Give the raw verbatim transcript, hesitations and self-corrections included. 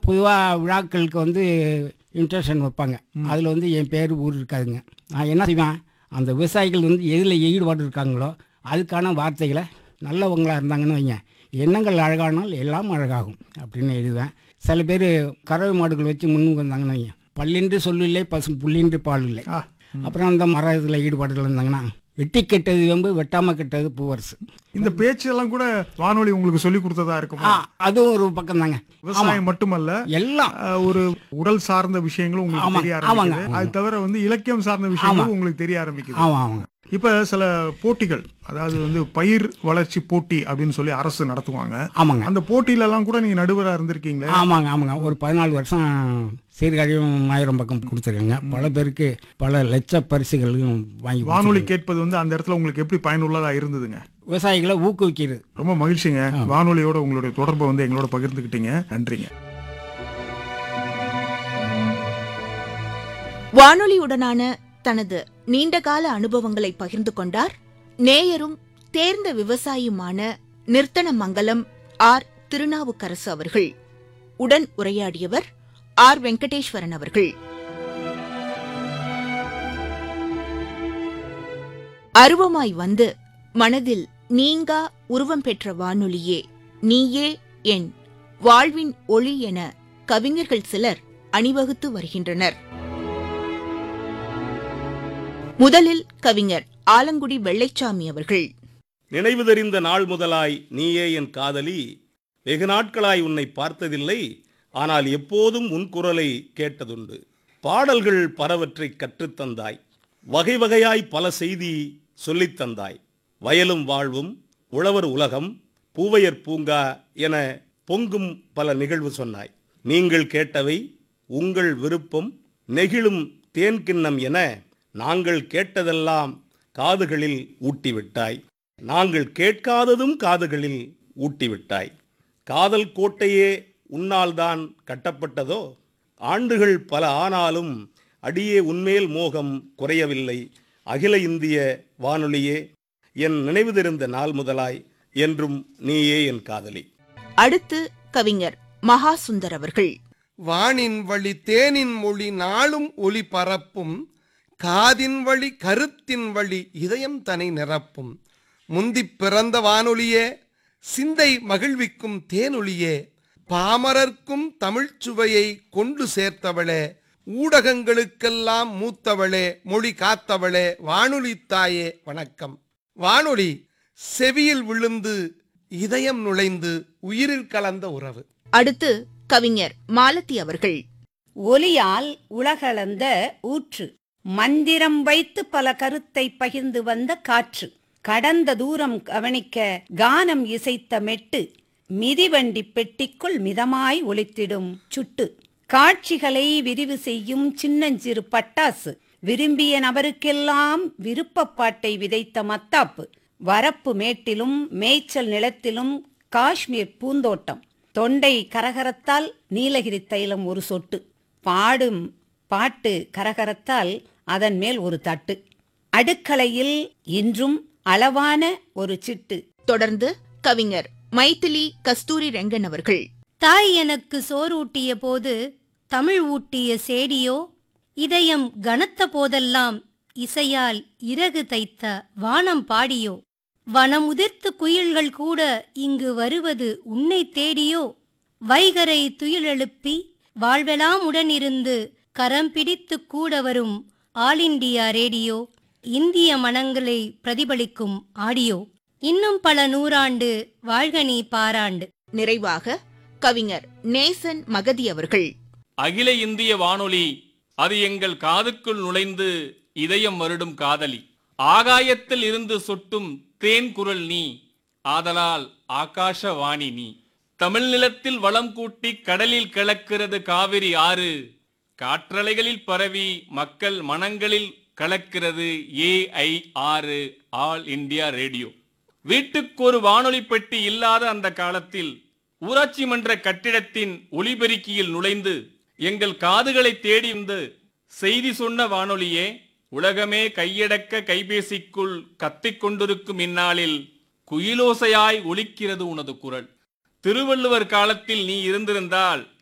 பொதுவாக விழாக்களுக்கு வந்து இன்ட்ரெஷன் வைப்பாங்க. அதில் வந்து என் பேர் ஊர் இருக்காதுங்க. நான் என்ன செய்வேன், அந்த விவசாயிகள் வந்து எதில் ஈடுபாடு இருக்காங்களோ அதுக்கான வார்த்தைகளை நல்லவங்களாக இருந்தாங்கன்னு வைங்க, எண்ணங்கள் அழகானால் எல்லாம் அழகாகும் அப்படின்னு எழுதுவேன். சில பேர் கறவை மாடுகள் வச்சு முன்னுக்கு வந்தாங்கன்னு வைங்க, பல்லின்றி சொல்லில்லை பசு புள்ளின்றி பால் இல்லை. அப்புறம் அந்த மர இதில் ஈடுபாடுகள் இருந்தாங்கன்னா, வெட்டி கெட்டது வெம்பு வெட்டாமல் கெட்டது பூவரசு. இந்த பேச்செல்லாம் கூட வானொலி உங்களுக்கு சொல்லி கொடுத்ததா இருக்கும். அதுவும் ஒரு பக்கம் தாங்க. விவசாயம் மட்டுமல்ல, எல்லாம் ஒரு உடல் சார்ந்த விஷயங்களும் உங்களுக்கு தெரிய ஆரம்பிக்குது. அது தவிர வந்து இலக்கியம் சார்ந்த விஷயங்களும் உங்களுக்கு தெரிய ஆரம்பிக்குது. ஆமாம் ஆமாங்க. இப்ப சில போட்டிகள், அதாவது வந்து பயிர் வளர்ச்சி போட்டி அப்படின்னு சொல்லி அரசு நடத்துவாங்க. ஆமாங்க. அந்த போட்டியில எல்லாம் கூட நீங்க நடுவராக இருந்திருக்கீங்களே? ஆமாங்க ஆமாங்க. ஒரு பதினாலு வருஷம் சீர்காழியும் ஆயிரம் பக்கம் கொடுத்துருக்கேங்க. பல பேருக்கு பல லட்ச பரிசுகளையும் வாங்கி. வானொலி கேட்பது வந்து அந்த இடத்துல உங்களுக்கு எப்படி பயனுள்ளதா இருந்ததுங்க? விவசாயிகளை ஊக்குவிக்கிறது. ரொம்ப மகிழ்ச்சிங்க. வானொலியோட உங்களுடைய தொடர்பை வந்து எங்களோட பகிர்ந்துக்கிட்டீங்க. நன்றிங்க. வானொலியுடனான தனது நீண்டகால அனுபவங்களை பகிர்ந்து கொண்டார் நேயரும் தேர்ந்த விவசாயியுமான நிர்த்தனமங்கலம் ஆர் திருநாவுக்கரசு அவர்கள். உடன் உரையாடியவர் ஆர் வெங்கடேஸ்வரன் அவர்கள். அருவமாய் வந்து மனதில் நீங்கா உருவம் பெற்ற வானொலியே, நீயே என் வாழ்வின் ஒளி என கவிஞர்கள் சிலர் அணிவகுத்து வருகின்றனர். முதலில் கவிஞர் ஆலங்குடி வெள்ளைச்சாமி அவர்கள். நினைவு தெரிந்த நாள் முதலாய் நீயே என் காதலி, வெகு நாட்களாய் உன்னை பார்த்ததில்லை, ஆனால் எப்போதும் உன் குரலை கேட்டதுண்டு. பாடல்கள் பலவற்றை கற்றுத்தந்தாய், வகை வகையாய் பல செய்தி சொல்லித்தந்தாய். வயலும் வாழ்வும், உழவர் உலகம், பூவையர் பூங்கா என பொங்கும் பல நிகழ்வு சொன்னாய். நீங்கள் கேட்டவை, உங்கள் விருப்பம், நெகிழும் தேன்கிண்ணம் என நாங்கள் கேட்டதெல்லாம் காதுகளில் ஊட்டிவிட்டாய். நாங்கள் கேட்காததும் காதுகளில் ஊட்டிவிட்டாய். காதல் கோட்டையே உன்னால்தான் கட்டப்பட்டதோ? ஆண்டுகள் பல ஆனாலும் அடியே உன்மேல் மோகம் குறையவில்லை. அகில இந்திய வானொலியே, என் நினைவு தெரிந்த நாள் முதலாய் என்றும் நீயே என் காதலி. அடுத்து கவிஞர் மகாசுந்தர் அவர்கள். வானின் வழி தேனின் மொழி நாளும் ஒளி பரப்பும், காதின் வழி கருத்தின் வழி இதயம் தனை நிரப்பும். முந்திப் பிறந்த வானொலியே, சிந்தை மகிழ்விக்கும் தேனொலியே, பாமரர்க்கும் தமிழ்ச்சுவையை கொண்டு சேர்த்தவளே, ஊடகங்களுக்கெல்லாம் மூத்தவளே, மொழி காத்தவளே, வானொலி தாயே வணக்கம். வானொலி செவியில் விழுந்து இதயம் நுழைந்து உயிரில் கலந்த உறவு. அடுத்து கவிஞர் மாலதி அவர்கள். ஒலியால் உலகளந்த ஊற்று, மந்திரம் வைத்து பல கருத்தை பகிர்ந்து வந்த காற்று, கடந்த தூரம் கவனிக்க கானம் இசைத்த மெட்டு, மிதிவண்டி பெட்டிக்குள் மிதமாய் ஒலித்திடும் சுட்டு, காட்சிகளை விரிவு செய்யும் சின்னஞ்சிறு பட்டாசு, விரும்பிய நபருக்கெல்லாம் விருப்பப்பாட்டை விதைத்த மத்தாப்பு, வரப்பு மேட்டிலும் மேய்ச்சல் நிலத்திலும் காஷ்மீர் பூந்தோட்டம், தொண்டை கரகரத்தால் நீலகிரி தைலம் ஒரு சொட்டு, பாடும் பாட்டு கரகரத்தால் அதன் மேல் ஒரு தட்டு, அடுக்கலையில் இன்றும் அளவான ஒரு சிட்டு. தொடர்ந்து கவிஞர் மைதிலி கஸ்தூரி ரெங்கன் அவர்கள். தாய் எனக்கு சோறூட்டிய போது தமிழ் ஊட்டிய சேடியோ, இதயம் கனத்த போதெல்லாம் இசையால் இறகு தைத்த வானம் பாடியோ, வனமுதிர்த்து குயில்கள் கூட இங்கு வருவது உன்னை தேடியோ, வைகரை துயிலெழுப்பி வாழ்வெல்லாம் உடனிருந்து கரம் பிடித்து கூட வரும் ஆல் இண்டியா ரேடியோ, இந்திய மனங்களை பிரதிபலிக்கும் ஆடியோ, இன்னும் பல நூறாண்டு வாழ்க நீ பாராண்டு. நிறைவாக கவிஞர் நேசன் மகதி அவர்கள். அகில இந்திய வானொலி, அது எங்கள் காதுக்குள் நுழைந்து இதயம் வருடும் காதலி, ஆகாயத்தில் இருந்து சொட்டும் தேன் குரல் நீ, ஆதலால் ஆகாஷவாணி நீ. தமிழ் நிலத்தில் வளம் கூட்டி கடலில் கலக்கிறது காவிரி ஆறு, காற்றலைகளில் பரவி மக்கள் மனங்களில் கலக்கிறது ஏ ஐ ஆறு, ஆல் இண்டியா ரேடியோ. வீட்டுக்கு ஒரு வானொலி பெட்டி இல்லாத அந்த காலத்தில் ஊராட்சி மன்ற கட்டிடத்தின் ஒலிபெருக்கியில் நுழைந்து எங்கள் காதுகளை தேடி வந்து செய்தி சொன்ன வானொலியே, உலகமே கையடக்க கைபேசிக்குள் கத்திக் கொண்டிருக்கும் இந்நாளில் குயிலோசையாய் ஒலிக்கிறது உனது குரல். திருவள்ளுவர் காலத்தில் நீ இருந்திருந்தால்